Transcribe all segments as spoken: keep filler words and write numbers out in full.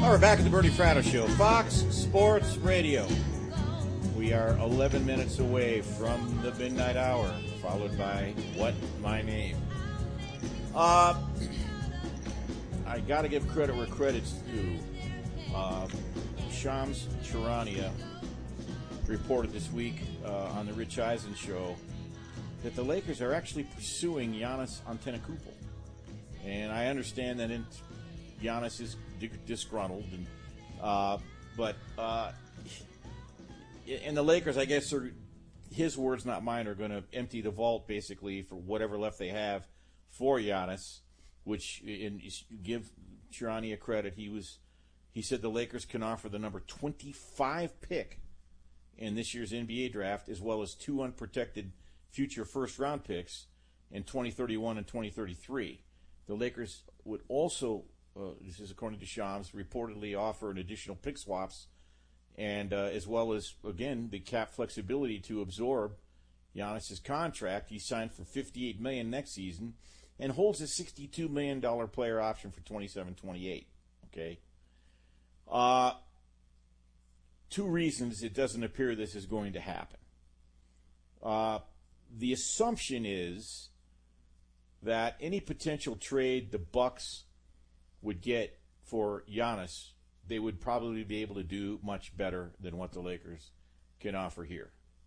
All right, we're back at the Bernie Fratto Show, Fox Sports Radio. We are eleven minutes away from the midnight hour, followed by What My Name. Uh, I got to give credit where credit's due. Uh, Shams Charania reported this week uh, on the Rich Eisen show that the Lakers are actually pursuing Giannis Antetokounmpo. And I understand that in, Giannis is disgruntled, and, uh, but uh, and the Lakers, I guess, are, his words, not mine, are going to empty the vault basically for whatever left they have for Giannis. Which, and give Chirani a credit, he was he said the Lakers can offer the number twenty-five pick in this year's N B A draft, as well as two unprotected future first round picks in twenty thirty-one and twenty thirty-three. The Lakers would also, Uh, this is according to Shams, reportedly offer an additional pick swaps, and uh, as well as, again, the cap flexibility to absorb Giannis' contract. He signed for fifty-eight million dollars next season and holds a sixty-two million dollars player option for twenty-seven twenty-eight. Okay? Uh, two reasons it doesn't appear this is going to happen. Uh, the assumption is that any potential trade the Bucks would get for Giannis, they would probably be able to do much better than what the Lakers can offer here.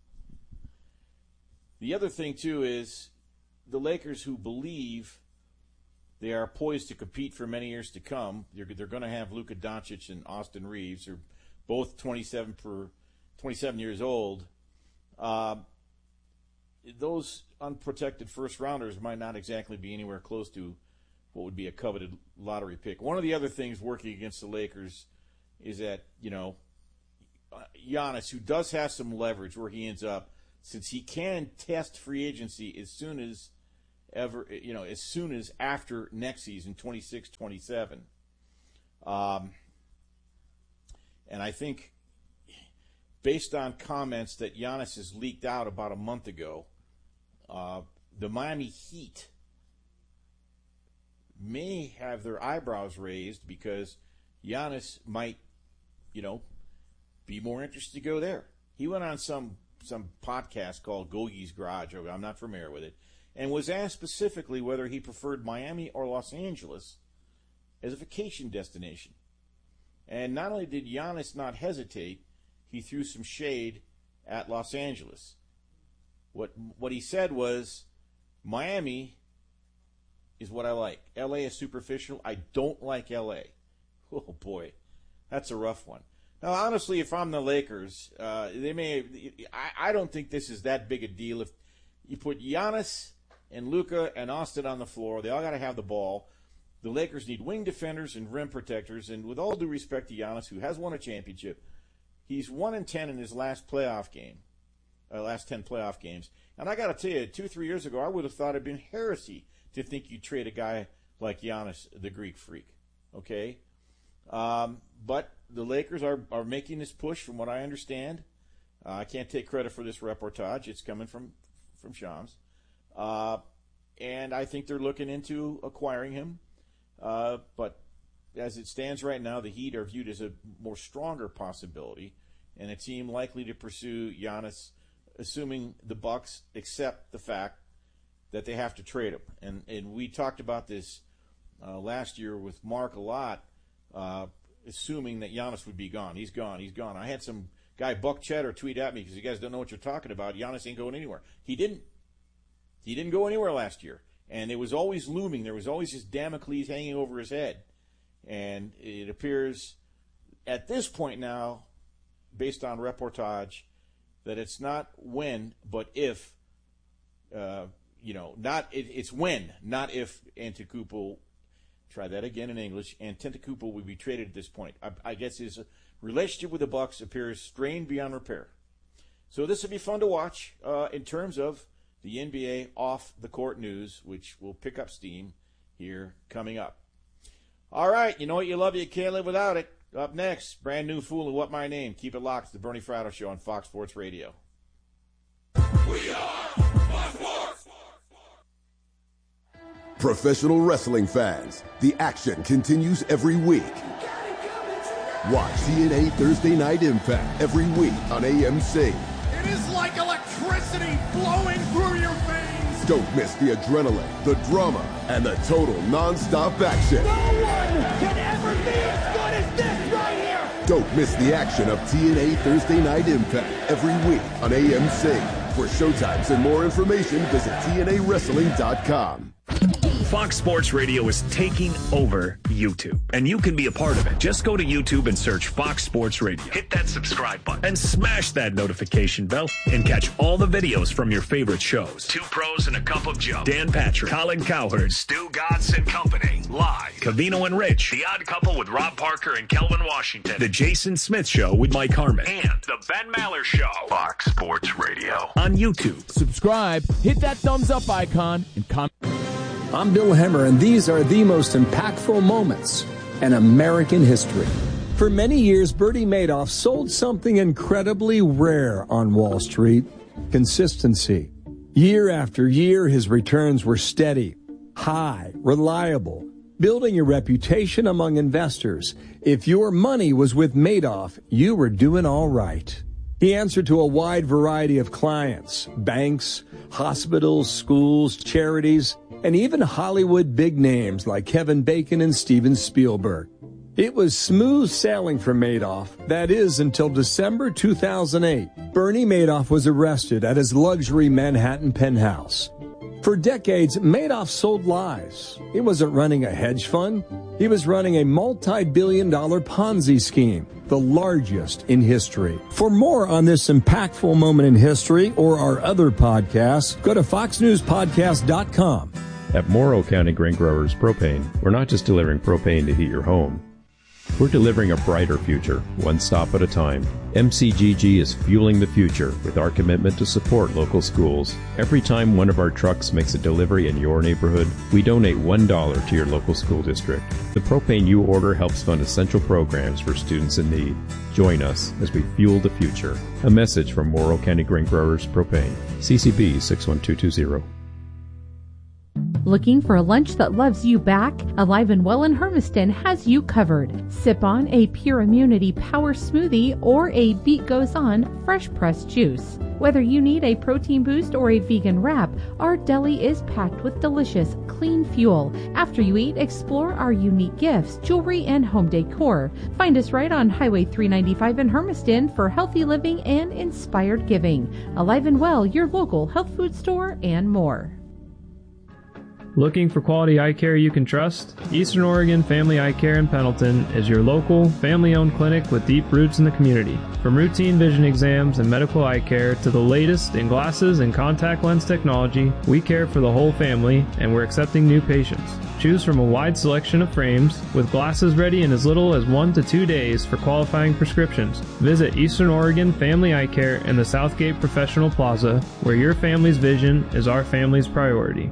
The other thing, too, is the Lakers, who believe they are poised to compete for many years to come, they're, they're going to have Luka Doncic and Austin Reeves, who are both twenty-seven, per, twenty-seven years old. Uh, those unprotected first-rounders might not exactly be anywhere close to what would be a coveted lottery pick. One of the other things working against the Lakers is that, you know, Giannis, who does have some leverage where he ends up, since he can test free agency as soon as ever, you know, as soon as after next season, twenty-six twenty-seven. Um, and I think, based on comments that Giannis has leaked out about a month ago, uh, the Miami Heat may have their eyebrows raised because Giannis might, you know, be more interested to go there. He went on some some podcast called Gogie's Garage, I'm not familiar with it, and was asked specifically whether he preferred Miami or Los Angeles as a vacation destination. And not only did Giannis not hesitate, he threw some shade at Los Angeles. What what he said was, Miami is what I like. L A is superficial. I don't like L A. Oh, boy. That's a rough one. Now, honestly, if I'm the Lakers, uh, they may. I, I don't think this is that big a deal. If you put Giannis and Luka and Austin on the floor, they all got to have the ball. The Lakers need wing defenders and rim protectors. And with all due respect to Giannis, who has won a championship, he's one and ten in his last playoff game, uh, last ten playoff games. And I got to tell you, two, three years ago, I would have thought it'd been heresy to think you trade a guy like Giannis, the Greek freak. Okay? Um, but the Lakers are, are making this push, from what I understand. Uh, I can't take credit for this reportage. It's coming from, from Shams. Uh, and I think they're looking into acquiring him. Uh, but as it stands right now, the Heat are viewed as a more stronger possibility, and a team likely to pursue Giannis, assuming the Bucks accept the fact that they have to trade him. And and we talked about this uh, last year with Mark a lot, uh, assuming that Giannis would be gone. He's gone. He's gone. I had some guy, Buck Cheddar, tweet at me because you guys don't know what you're talking about. Giannis ain't going anywhere. He didn't. He didn't go anywhere last year. And it was always looming. There was always this Damocles hanging over his head. And it appears at this point now, based on reportage, that it's not when, but if, uh, you know, not it, it's when, not if Antetokounmpo, try that again in English, Antetokounmpo would be traded at this point. I, I guess his relationship with the Bucks appears strained beyond repair. So this will be fun to watch uh, in terms of the N B A off-the-court news, which will pick up steam here coming up. All right, you know what you love, you can't live without it. Up next, brand new Fool and What My Name. Keep it locked. It's the Bernie Fratto Show on Fox Sports Radio. We are Fox Sports. Professional wrestling fans, the action continues every week. Watch T N A Thursday Night Impact every week on A M C. It is like electricity flowing through your veins. Don't miss the adrenaline, the drama, and the total non-stop action. No one can ever be as good as this right here. Don't miss the action of T N A Thursday Night Impact every week on A M C. For showtimes and more information, visit T N A wrestling dot com. Fox Sports Radio is taking over YouTube, and you can be a part of it. Just go to YouTube and search Fox Sports Radio. Hit that subscribe button and smash that notification bell and catch all the videos from your favorite shows. Two Pros and a Cup of Joe, Dan Patrick, Colin Cowherd, Stu Godson Company, Live, Cavino and Rich, The Odd Couple with Rob Parker and Kelvin Washington, The Jason Smith Show with Mike Harmon, and The Ben Maller Show. Fox Sports Radio on YouTube. Subscribe, hit that thumbs up icon, and comment. I'm Bill Hemmer, and these are the most impactful moments in American history. For many years, Bernie Madoff sold something incredibly rare on Wall Street: consistency. Year after year, his returns were steady, high, reliable, building a reputation among investors. If your money was with Madoff, you were doing all right. He answered to a wide variety of clients: banks, hospitals, schools, charities, and even Hollywood big names like Kevin Bacon and Steven Spielberg. It was smooth sailing for Madoff. That is, until December two thousand eight. Bernie Madoff was arrested at his luxury Manhattan penthouse. For decades, Madoff sold lies. He wasn't running a hedge fund. He was running a multi-billion dollar Ponzi scheme, the largest in history. For more on this impactful moment in history or our other podcasts, go to fox news podcast dot com. At Morrow County Grain Growers Propane, we're not just delivering propane to heat your home. We're delivering a brighter future, one stop at a time. M C G G is fueling the future with our commitment to support local schools. Every time one of our trucks makes a delivery in your neighborhood, we donate one dollar to your local school district. The propane you order helps fund essential programs for students in need. Join us as we fuel the future. A message from Morrow County Grain Growers Propane. C C B six one two two zero. Looking for a lunch that loves you back? Alive and Well in Hermiston has you covered. Sip on a Pure Immunity Power Smoothie or a Beat Goes On fresh pressed juice. Whether you need a protein boost or a vegan wrap, our deli is packed with delicious, clean fuel. After you eat, explore our unique gifts, jewelry, and home decor. Find us right on Highway three ninety-five in Hermiston for healthy living and inspired giving. Alive and Well, your local health food store, and more. Looking for quality eye care you can trust? Eastern Oregon Family Eye Care in Pendleton is your local, family-owned clinic with deep roots in the community. From routine vision exams and medical eye care to the latest in glasses and contact lens technology, we care for the whole family, and we're accepting new patients. Choose from a wide selection of frames, with glasses ready in as little as one to two days for qualifying prescriptions. Visit Eastern Oregon Family Eye Care in the Southgate Professional Plaza, where your family's vision is our family's priority.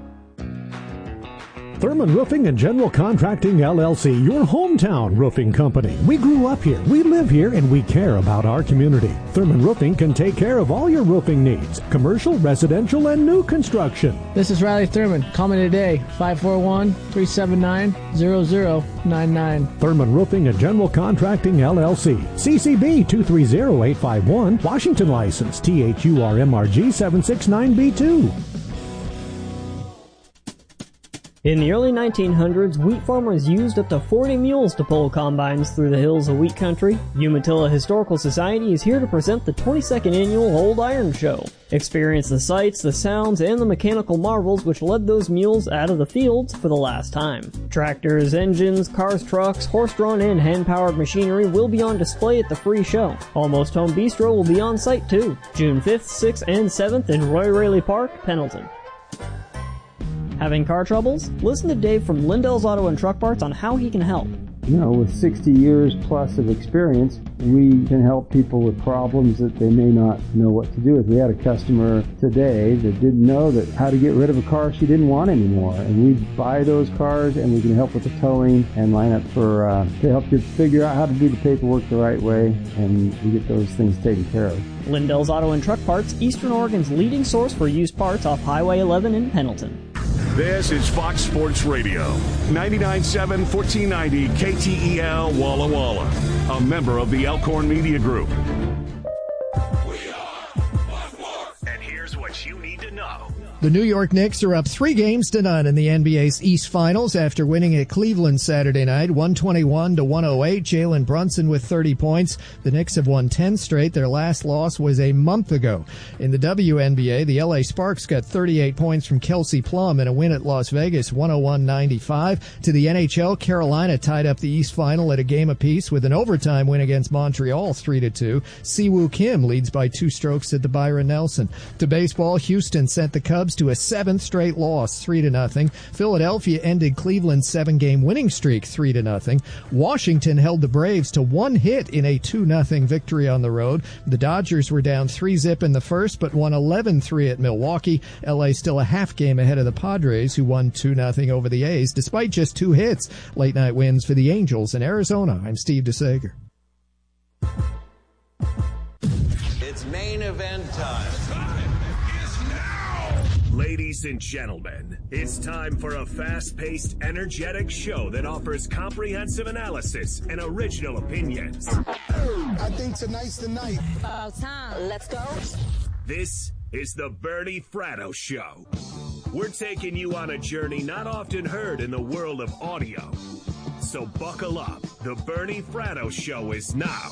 Thurman Roofing and General Contracting, L L C, your hometown roofing company. We grew up here, we live here, and we care about our community. Thurman Roofing can take care of all your roofing needs, commercial, residential, and new construction. This is Riley Thurman. Call me today, five four one, three seven nine, zero zero nine nine. Thurman Roofing and General Contracting, L L C. C C B two three zero eight five one, Washington license, T H U R M R G seven six nine B two. In the early nineteen hundreds, wheat farmers used up to forty mules to pull combines through the hills of wheat country. Umatilla Historical Society is here to present the twenty-second annual Old Iron Show. Experience the sights, the sounds, and the mechanical marvels which led those mules out of the fields for the last time. Tractors, engines, cars, trucks, horse-drawn and hand-powered machinery will be on display at the free show. Almost Home Bistro will be on site too. June fifth, sixth, and seventh in Roy Raley Park, Pendleton. Having car troubles? Listen to Dave from Lindell's Auto and Truck Parts on how he can help. You know, with sixty years plus of experience, we can help people with problems that they may not know what to do with. We had a customer today that didn't know that how to get rid of a car she didn't want anymore. And we buy those cars and we can help with the towing and line up for, uh, to help you figure out how to do the paperwork the right way, and we get those things taken care of. Lindell's Auto and Truck Parts, Eastern Oregon's leading source for used parts off Highway eleven in Pendleton. This is Fox Sports Radio, ninety-nine point seven, fourteen ninety K T E L Walla Walla, a member of the Elkhorn Media Group. And here's what you need to know. The New York Knicks are up three games to none in the N B A's East Finals after winning at Cleveland Saturday night, one twenty-one to one oh eight. Jalen Brunson with thirty points. The Knicks have won ten straight. Their last loss was a month ago. In the W N B A, the L A Sparks got thirty-eight points from Kelsey Plum in a win at Las Vegas, one oh one ninety-five. To the N H L, Carolina tied up the East Final at a game apiece with an overtime win against Montreal, three to two. Siwoo Kim leads by two strokes at the Byron Nelson. To baseball, Houston sent the Cubs to a seventh straight loss, three to nothing. Philadelphia ended Cleveland's seven-game winning streak, three to nothing. Washington held the Braves to one hit in a two nothing victory on the road. The Dodgers were down three zip in the first, but won eleven three at Milwaukee. L A still a half game ahead of the Padres, who won two nothing over the A's, despite just two hits. Late night wins for the Angels in Arizona. I'm Steve DeSager. It's main event time. Ladies and gentlemen, it's time for a fast-paced, energetic show that offers comprehensive analysis and original opinions. I think tonight's the night. About time. Let's go. This is the Bernie Fratto Show. We're taking you on a journey not often heard in the world of audio. So buckle up. The Bernie Fratto Show is now.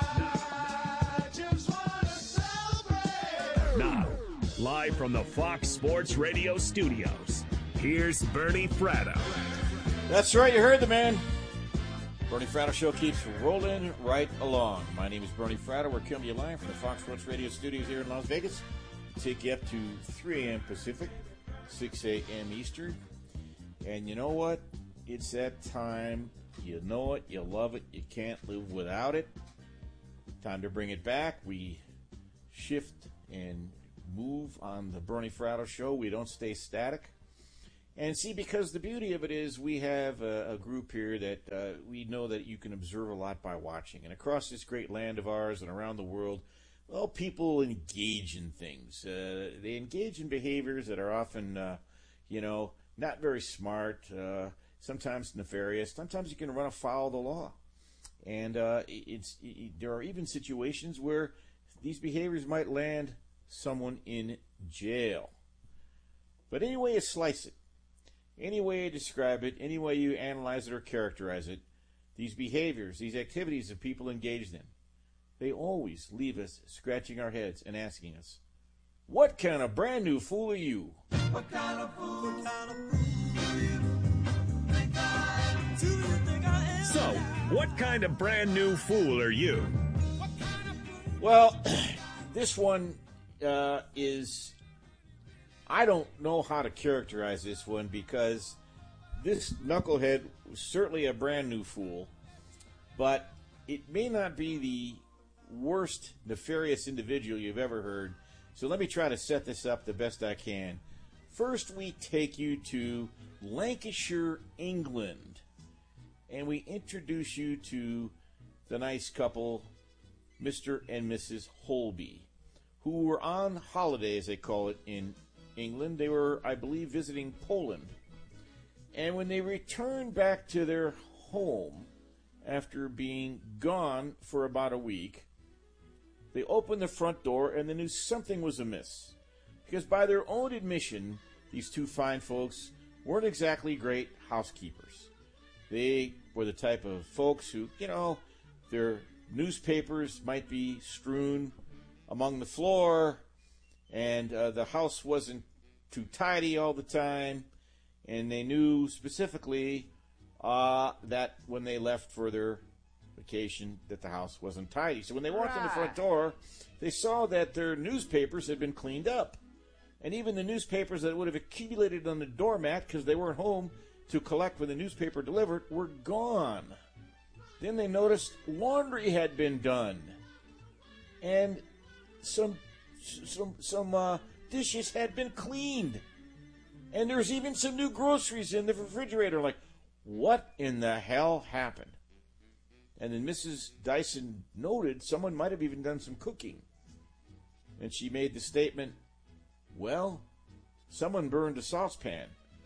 Now. Live from the Fox Sports Radio studios, here's Bernie Fratto. That's right, you heard the man. Bernie Fratto Show keeps rolling right along. My name is Bernie Fratto. We're coming to you live from the Fox Sports Radio studios here in Las Vegas. Take you up to three a.m. Pacific, six a.m. Eastern. And you know what? It's that time. You know it. You love it. You can't live without it. Time to bring it back. We shift and move on the Bernie Fratto Show. We don't stay static. And see, because the beauty of it is we have a, a group here that uh, we know that you can observe a lot by watching. And across this great land of ours and around the world, well, people engage in things. Uh, they engage in behaviors that are often, uh, you know, not very smart, uh, sometimes nefarious. Sometimes you can run afoul of the law. And uh, it's it, there are even situations where these behaviors might land someone in jail. But any way you slice it, any way you describe it, any way you analyze it or characterize it, these behaviors, these activities that people engage in, they always leave us scratching our heads and asking us, what kind of brand new fool are you? What kind of fool, what kind of fool do you think I am? Do you think I am? So, what kind of brand new fool are you? Well, this one Uh, is, I don't know how to characterize this one because this knucklehead was certainly a brand new fool, but it may not be the worst nefarious individual you've ever heard. So let me try to set this up the best I can. First, we take you to Lancashire, England, and we introduce you to the nice couple, Mister and Missus Holby, who were on holiday, as they call it, in England. They were, I believe, visiting Poland. And when they returned back to their home after being gone for about a week, they opened the front door and they knew something was amiss. Because by their own admission, these two fine folks weren't exactly great housekeepers. They were the type of folks who, you know, their newspapers might be strewn among the floor, and uh, the house wasn't too tidy all the time, and they knew specifically uh, that when they left for their vacation that the house wasn't tidy. So when they walked in the front door, they saw that their newspapers had been cleaned up, and even the newspapers that would have accumulated on the doormat because they weren't home to collect when the newspaper delivered were gone. Then they noticed laundry had been done, and some some some uh, dishes had been cleaned, and there's even some new groceries in the refrigerator. Like, what in the hell happened? And then Missus Dyson noted someone might have even done some cooking, and she made the statement, well, someone burned a saucepan.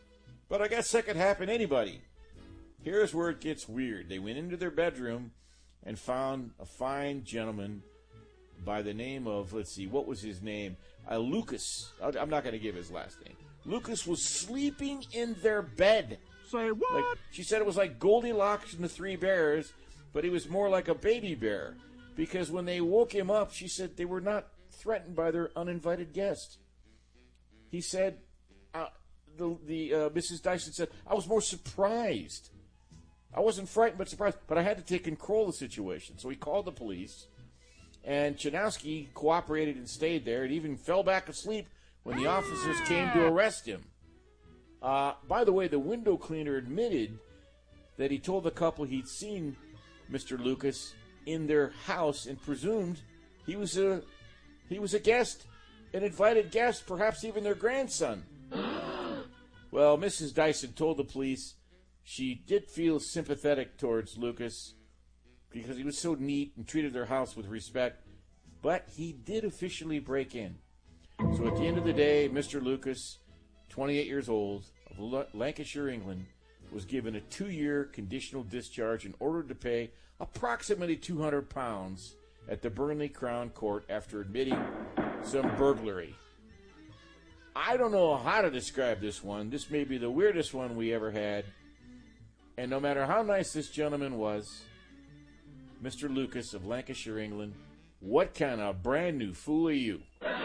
But I guess that could happen to anybody. Here's where it gets weird. They went into their bedroom and found a fine gentleman by the name of, let's see, what was his name? Uh, Lucas. I'm not going to give his last name. Lucas was sleeping in their bed. Say what? Like, she said it was like Goldilocks and the Three Bears, but he was more like a baby bear. Because when they woke him up, she said they were not threatened by their uninvited guest. He said, uh, the, the uh, Missus Dyson said, I was more surprised. I wasn't frightened, but surprised. But I had to take control of the situation. So he called the police, and Chanowski cooperated and stayed there, and even fell back asleep when the officers came to arrest him. Uh, by the way, the window cleaner admitted that he told the couple he'd seen Mister Lucas in their house and presumed he was a he was a guest, an invited guest, perhaps even their grandson. Well, Missus Dyson told the police she did feel sympathetic towards Lucas because he was so neat and treated their house with respect, but he did officially break in. So at the end of the day, Mister Lucas, twenty-eight years old, of Lancashire, England, was given a two-year conditional discharge and ordered to pay approximately two hundred pounds at the Burnley Crown Court after admitting some burglary. I don't know how to describe this one. This may be the weirdest one we ever had. And no matter how nice this gentleman was, Mister Lucas of Lancashire, England, what kind of brand new fool are you?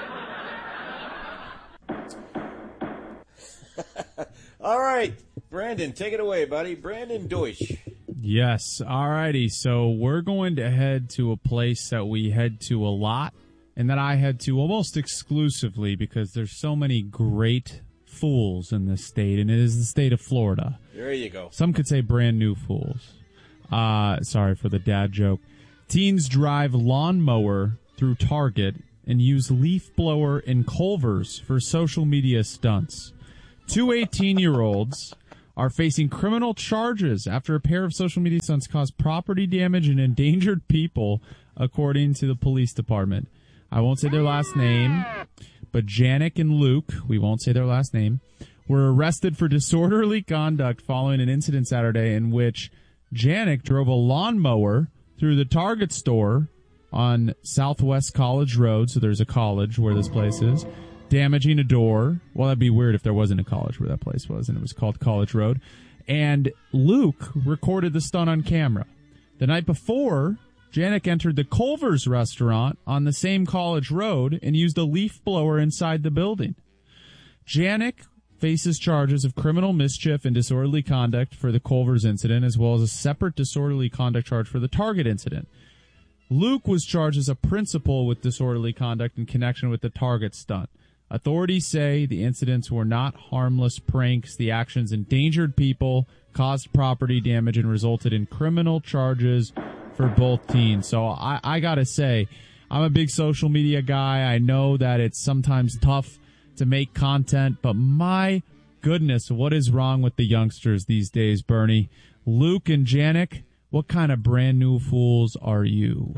All right, Brandon, take it away, buddy. Brandon Deutsch. Yes, all righty. So we're going to head to a place that we head to a lot and that I head to almost exclusively because there's so many great fools in this state, and it is the state of Florida. There you go. Some could say brand new fools. Uh, sorry for the dad joke. Teens drive lawnmower through Target and use leaf blower and Culver's for social media stunts. Two eighteen-year-olds are facing criminal charges after a pair of social media stunts caused property damage and endangered people, according to the police department. I won't say their last name, but Janik and Luke, we won't say their last name, were arrested for disorderly conduct following an incident Saturday in which Janik drove a lawnmower through the Target store on Southwest College Road, so there's a college where this place is, damaging a door. Well, that'd be weird if there wasn't a college where that place was, and it was called College Road. And Luke recorded the stunt on camera. The night before, Janik entered the Culver's restaurant on the same College Road and used a leaf blower inside the building. Janik faces charges of criminal mischief and disorderly conduct for the Culver's incident, as well as a separate disorderly conduct charge for the Target incident. Luke was charged as a principal with disorderly conduct in connection with the Target stunt. Authorities say the incidents were not harmless pranks. The actions endangered people, caused property damage, and resulted in criminal charges for both teens. So I, I got to say, I'm a big social media guy. I know that it's sometimes tough to make content, but my goodness, what is wrong with the youngsters these days, Bernie? Luke and Janik, what kind of brand new fools are you?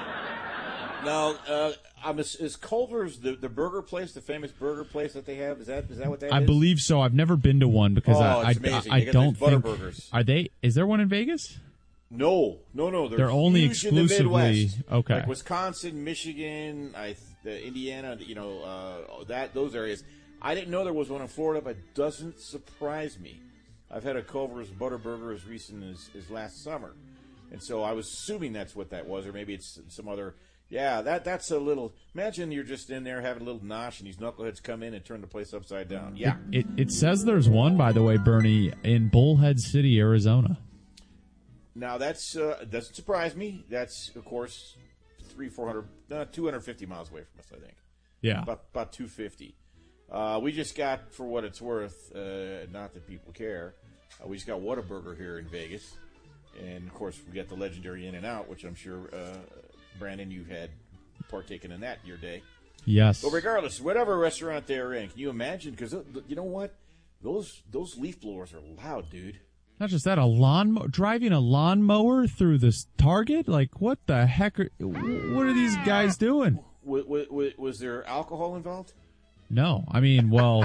Now, uh, I'm, is Culver's the, the burger place, the famous burger place that they have? Is that is that what that I is? I believe so. I've never been to one because oh, I, it's I, amazing. I, I don't think. Butterburgers. Are they? Is there one in Vegas? No, no, no. They're, They're only huge exclusively in the Midwest. Okay. Like Wisconsin, Michigan, I, uh, Indiana. You know uh, that those areas. I didn't know there was one in Florida, but it doesn't surprise me. I've had a Culver's Butterburger as recent as, as last summer, and so I was assuming that's what that was, or maybe it's some other. Yeah, that that's a little. Imagine you're just in there having a little nosh, and these knuckleheads come in and turn the place upside down. Yeah. It, it, it says there's one, by the way, Bernie, in Bullhead City, Arizona. Now that's uh, doesn't surprise me. That's of course three, four hundred, uh, two hundred fifty miles away from us. I think. Yeah. About about two fifty. Uh, we just got, for what it's worth, uh, not that people care. Uh, we just got Whataburger here in Vegas, and of course we got the legendary In-N-Out, which I'm sure. Uh, Brandon, you've had partaken in that in your day. Yes. But regardless, whatever restaurant they're in, can you imagine? Because you know what? Those those leaf blowers are loud, dude. Not just that, a lawn driving a lawnmower through this Target? Like, what the heck? Are, what are these guys doing? Was, was, was there alcohol involved? No. I mean, well,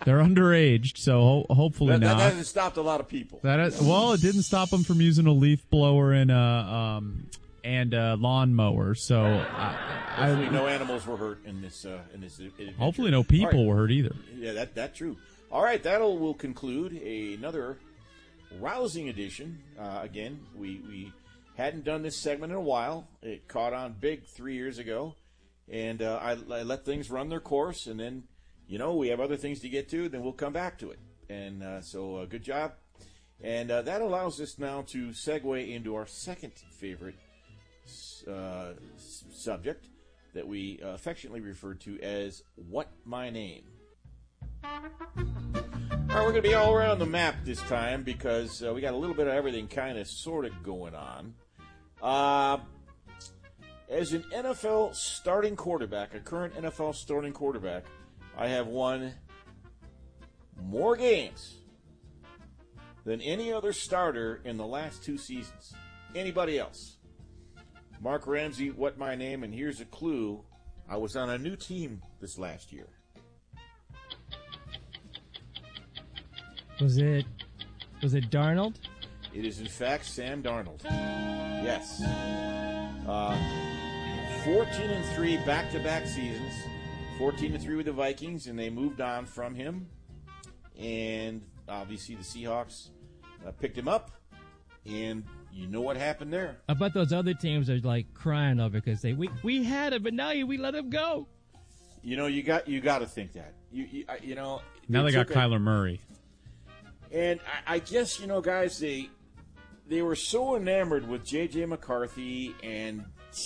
They're underaged, so ho- hopefully that, not. That hasn't stopped a lot of people. That is, well, it didn't stop them from using a leaf blower and a um and a lawnmower. So I, hopefully, I, no animals were hurt in this. Uh, in this. Adventure. Hopefully, no people right. were hurt either. Yeah, that that's true. All right, that'll will conclude a, another rousing edition. Uh, again, we we hadn't done this segment in a while. It caught on big three years ago, and uh, I, I let things run their course, and then. You know, we have other things to get to, then we'll come back to it. And uh, so, uh, good job. And uh, that allows us now to segue into our second favorite uh, subject that we uh, affectionately refer to as What My Name. All right, we're going to be all around the map this time because uh, we got a little bit of everything kind of sort of going on. Uh, as an N F L starting quarterback, a current N F L starting quarterback, I have won more games than any other starter in the last two seasons. Anybody else? Mark Ramsey, what my name, and here's a clue. I was on a new team this last year. Was it was it Darnold? It is in fact Sam Darnold. Yes. Uh, fourteen and three back-to-back seasons. fourteen to three with the Vikings, and they moved on from him. And obviously the Seahawks uh, picked him up, and you know what happened there. I bet those other teams are like crying over it because they we we had him, but now we let him go. You know, you got you got to think that. You you, you know. Now they got a, Kyler Murray. And I, I guess, you know, guys, they they were so enamored with J J McCarthy, and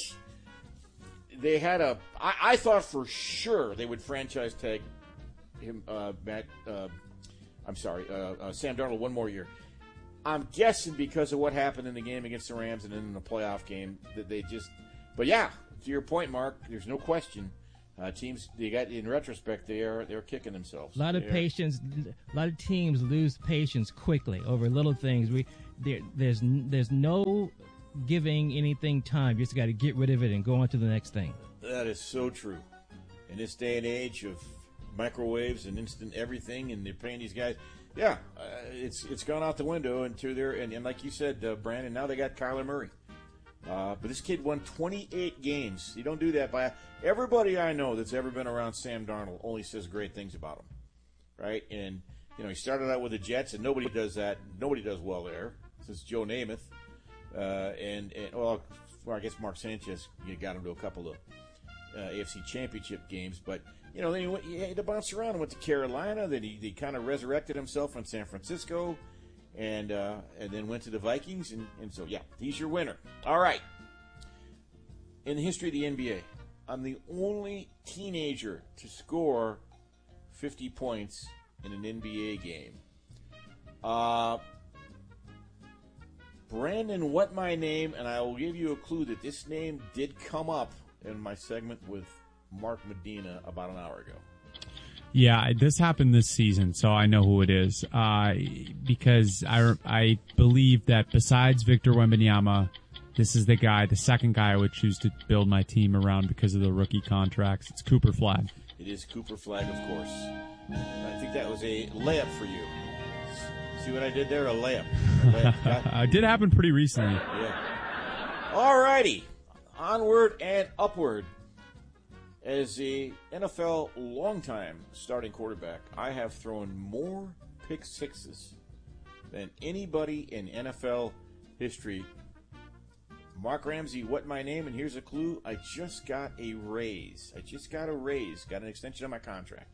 they had a. I, I thought for sure they would franchise tag him, uh, Matt. Uh, I'm sorry, uh, uh, Sam Darnold one more year. I'm guessing because of what happened in the game against the Rams and then in the playoff game that they just. But yeah, to your point, Mark, there's no question. Uh, teams, they got in retrospect, they are they're kicking themselves. A lot of they patience. A lot of teams lose patience quickly over little things. We there, there's there's no giving anything time. You just got to get rid of it and go on to the next thing. That is so true. In this day and age of microwaves and instant everything, and they're paying these guys, yeah, uh, it's it's gone out the window into their and, and like you said, uh, Brandon. Now they got Kyler Murray. Uh, but this kid won twenty-eight games. You don't do that by everybody I know that's ever been around Sam Darnold only says great things about him, right? And you know he started out with the Jets, and nobody does that. Nobody does well there since Joe Namath, uh, and, and well, well, I guess Mark Sanchez got him to a couple of uh, A F C Championship games. But you know then he, went, he had to bounce around and went to Carolina. Then he, he kind of resurrected himself in San Francisco. And uh, and then went to the Vikings, and, and so, yeah, he's your winner. All right. In the history of the N B A, I'm the only teenager to score fifty points in an N B A game. Uh, Brandon, what my name, and I will give you a clue that this name did come up in my segment with Mark Medina about an hour ago. Yeah, this happened this season, so I know who it is. Uh, because I, I believe that besides Victor Wembanyama, this is the guy, the second guy I would choose to build my team around because of the rookie contracts. It's Cooper Flagg. It is Cooper Flagg, of course. I think that was a layup for you. See what I did there? A layup. A layup. It did happen pretty recently. Yeah. All righty. Onward and upward. As a N F L longtime starting quarterback, I have thrown more pick sixes than anybody in N F L history. Mark Ramsey, what my name? And here's a clue. I just got a raise. I just got a raise. Got an extension on my contract.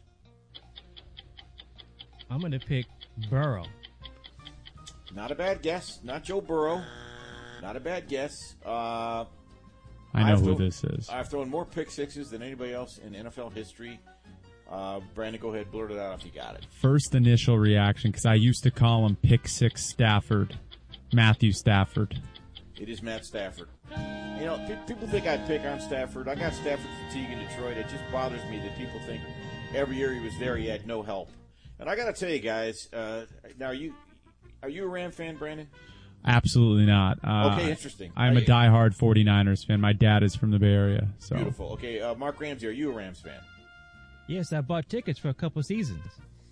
I'm going to pick Burrow. Not a bad guess. Not Joe Burrow. Not a bad guess. Uh... I know I've who thrown, this is. I've thrown more pick sixes than anybody else in N F L history. Uh, Brandon, go ahead, blurt it out if you got it. First initial reaction, because I used to call him Pick Six Stafford, Matthew Stafford. It is Matt Stafford. You know, pe- people think I pick on Stafford. I got Stafford fatigue in Detroit. It just bothers me that people think every year he was there, he had no help. And I got to tell you guys, uh, now are you are you a Ram fan, Brandon? Absolutely not. Uh, okay, interesting. I'm a diehard 49ers fan. My dad is from the Bay Area. So. Beautiful. Okay, uh, Mark Ramsey, are you a Rams fan? Yes, I bought tickets for a couple seasons.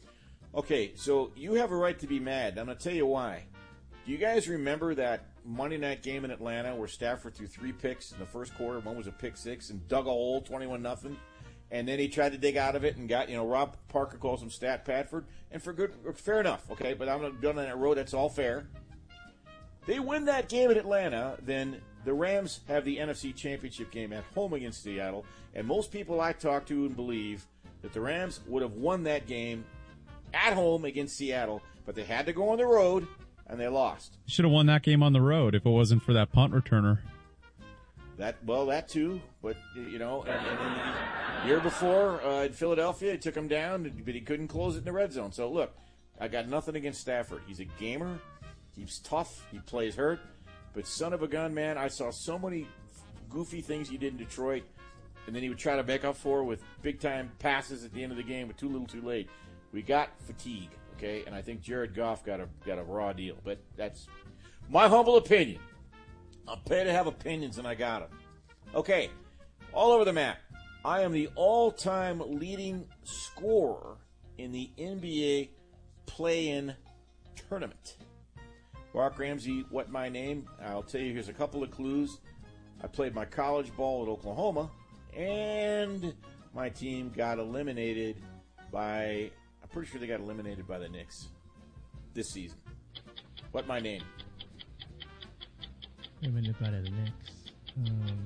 Okay, so you have a right to be mad. I'm going to tell you why. Do you guys remember that Monday night game in Atlanta where Stafford threw three picks in the first quarter? One was a pick six and dug a hole, twenty-one nothing. And then he tried to dig out of it and got, you know, Rob Parker calls him Stat Padford. And for good, fair enough, okay? But I'm going on that road. That's all fair. They win that game in Atlanta, then the Rams have the N F C Championship game at home against Seattle. And most people I talk to and believe that the Rams would have won that game at home against Seattle, but they had to go on the road, and they lost. Should have won that game on the road if it wasn't for that punt returner. That well, that too, but you know, and, and then the year before uh, in Philadelphia, he took him down, but he couldn't close it in the red zone. So look, I got nothing against Stafford. He's a gamer. He's tough. He plays hurt, but son of a gun, man, I saw so many goofy things he did in Detroit, and then he would try to make up for with big time passes at the end of the game, but too little, too late. We got fatigue, okay, and I think Jared Goff got a got a raw deal, but that's my humble opinion. I'm paid to have opinions, and I got them. Okay, all over the map. I am the all-time leading scorer in the N B A play-in tournament. Mark Ramsey, what my name? I'll tell you, here's a couple of clues. I played my college ball at Oklahoma, and my team got eliminated by, I'm pretty sure they got eliminated by the Knicks this season. What my name? Eliminated by the Knicks. Um,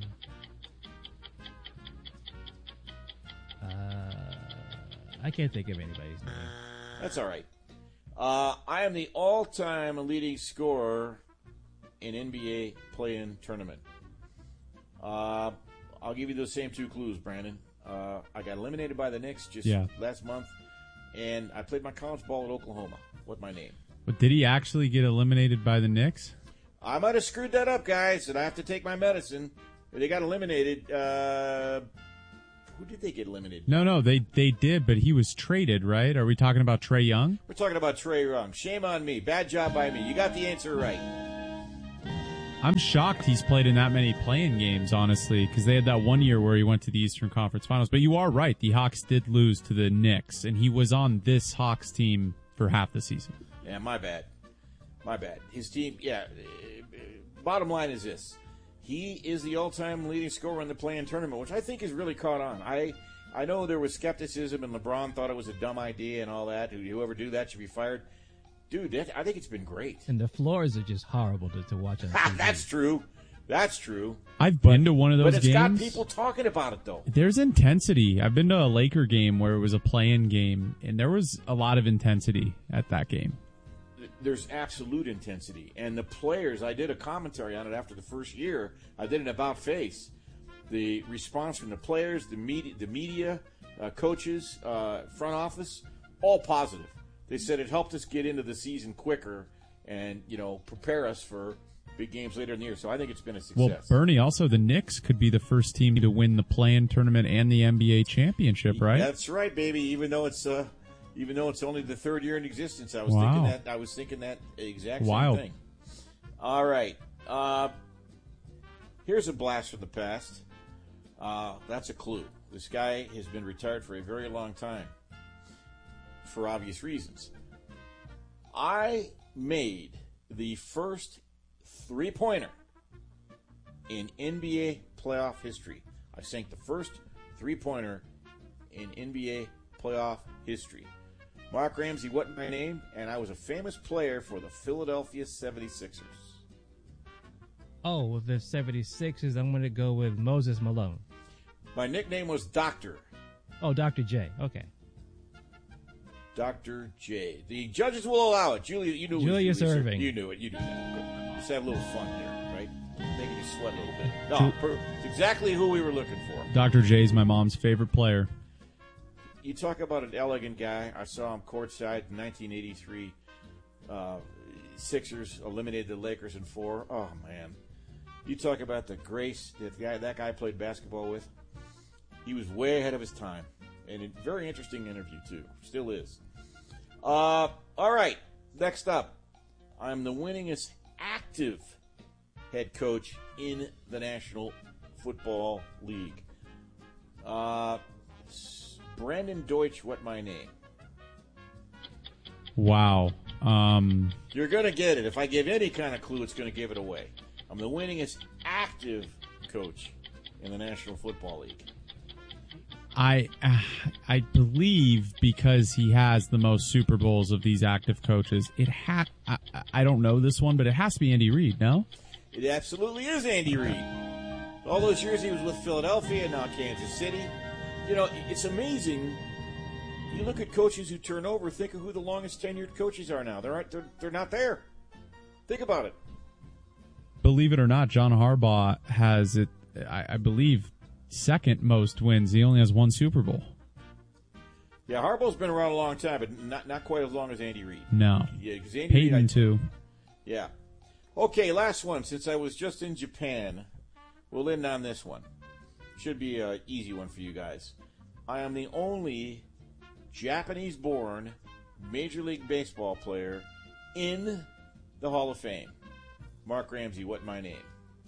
uh, I can't think of anybody's name. That's all right. Uh, I am the all-time leading scorer in N B A play-in tournament. Uh, I'll give you those same two clues, Brandon. Uh, I got eliminated by the Knicks just yeah. last month, and I played my college ball at Oklahoma. What my name? But did he actually get eliminated by the Knicks? I might have screwed that up, guys, and I have to take my medicine. They got eliminated. Uh, who did they get eliminated? No, no, they they did, but he was traded, right? Are we talking about Trae Young? We're talking about Trae Young. Shame on me. Bad job by me. You got the answer right. I'm shocked he's played in that many play-in games, honestly, because they had that one year where he went to the Eastern Conference Finals. But you are right. The Hawks did lose to the Knicks, and he was on this Hawks team for half the season. Yeah, my bad. My bad. His team, yeah. Bottom line is this. He is the all-time leading scorer in the play-in tournament, which I think has really caught on. I I know there was skepticism, and LeBron thought it was a dumb idea and all that. Whoever do that should be fired. Dude, that, I think it's been great. And the floors are just horrible to, to watch on T V. That's true. That's true. I've been to one of those but it's games. got people talking about it, though. There's intensity. I've been to a Laker game where it was a play-in game, and there was a lot of intensity at that game. There's absolute intensity. And the players, I did a commentary on it after the first year. I did an about-face. The response from the players, the media, the media uh, coaches, uh, front office, all positive. They said it helped us get into the season quicker and, you know, prepare us for big games later in the year. So I think it's been a success. Well, Bernie, also the Knicks could be the first team to win the play-in tournament and the N B A championship, right? That's right, baby. Even though it's uh, even though it's only the third year in existence, I was wow. thinking that I was thinking that exact Wild. same thing. All right, uh, here's a blast from the past. Uh, that's a clue. This guy has been retired for a very long time, for obvious reasons. I made the first three-pointer in N B A playoff history. I sank the first three-pointer in N B A playoff history. Mark Ramsey, what my name? And I was a famous player for the Philadelphia seventy-sixers. Oh, with the seventy-sixers, I'm going to go with Moses Malone. My nickname was Doctor. Oh, Doctor J. Okay. Doctor J. The judges will allow it. Julia, you knew Julius it. Irving. You knew it. You knew that. Good. Just have a little fun here, right? Making you sweat a little bit. No, per, it's exactly who we were looking for. Doctor J is my mom's favorite player. You talk about an elegant guy. I saw him courtside in nineteen eighty-three. Uh, Sixers eliminated the Lakers in four. Oh, man. You talk about the grace that guy that guy played basketball with. He was way ahead of his time. And a very interesting interview, too. Still is. Uh, all right. Next up, I'm the winningest active head coach in the National Football League. Uh, Brandon Deutsch, what my name? Wow. Um, You're going to get it. If I give any kind of clue, it's going to give it away. I'm the winningest active coach in the National Football League. I uh, I believe because he has the most Super Bowls of these active coaches, it ha- I, I don't know this one, but it has to be Andy Reid, no? It absolutely is Andy Reid. All those years he was with Philadelphia and now Kansas City. You know, it's amazing. You look at coaches who turn over, think of who the longest tenured coaches are now. They're, they're, they're not there. Think about it. Believe it or not, John Harbaugh has, it. I, I believe, second most wins. He only has one Super Bowl. Yeah, Harbaugh's been around a long time, but not not quite as long as Andy Reid. No. Yeah, because Andy Peyton, Reid, I, too. Yeah. Okay, last one. Since I was just in Japan, we'll end on this one. Should be an easy one for you guys. I am the only Japanese-born Major League Baseball player in the Hall of Fame. Mark Ramsey, what my name?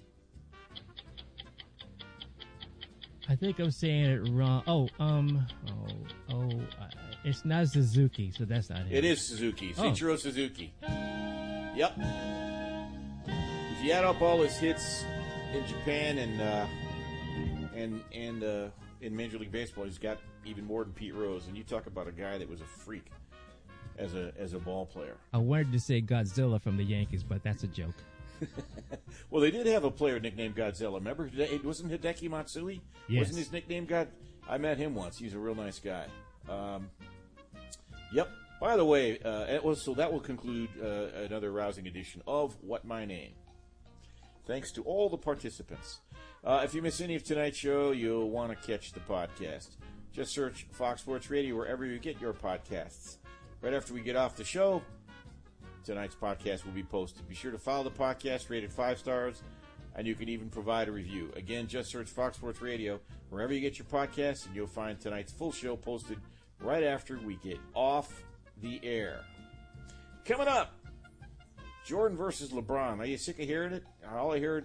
I think I'm saying it wrong. Oh, um, oh, oh, uh, it's not Suzuki, so that's not it. It is Suzuki, Seiichiro oh. Suzuki. Yep. If you add up all his hits in Japan and uh, and and uh, in Major League Baseball, he's got even more than Pete Rose. And you talk about a guy that was a freak as a as a ball player. I wanted to say Godzilla from the Yankees, but that's a joke. Well, they did have a player nicknamed Godzilla. Remember, it wasn't Hideki Matsui? Yes. Wasn't his nickname God? I met him once. He's a real nice guy. Um, yep. By the way, uh, it was, so that will conclude uh, another rousing edition of What My Name. Thanks to all the participants. Uh, if you miss any of tonight's show, you'll want to catch the podcast. Just search Fox Sports Radio wherever you get your podcasts. Right after we get off the show, tonight's podcast will be posted. Be sure to follow the podcast, rate it five stars, and you can even provide a review. Again, just search Fox Sports Radio wherever you get your podcasts, and you'll find tonight's full show posted right after we get off the air. Coming up, Jordan versus LeBron. Are you sick of hearing it? All I heard